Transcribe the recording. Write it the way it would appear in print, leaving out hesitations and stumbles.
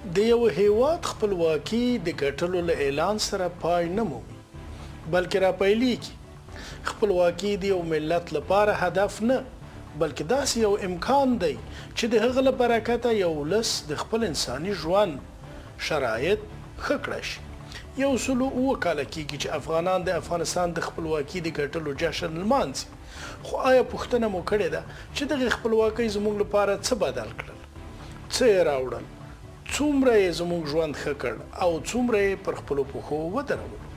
د یو هیواد خپلواکي د ګټلو له اعلان سره پای نه مومي بلکې راپیلېږي. خپلواکي د یو ملت لپاره هدف نه بلکې داسې یو امکان دی چې د هغه له برکته یو ولس د خپل انساني ژوند شرایط ښه کړی شي. 107 کاله کېږي چې افغانان د افغانستان د خپلواکي د ګټلو جشن لمانځي. خو آیا پوښتنه مو کړې ده چې دغه خپلواکۍ زموږ لپاره څه بدل کړل؟ څه یې راوړل؟ څومره یې زموږ ژوند ښه کړ او څومره یې پر خپلو پښو ودرولو؟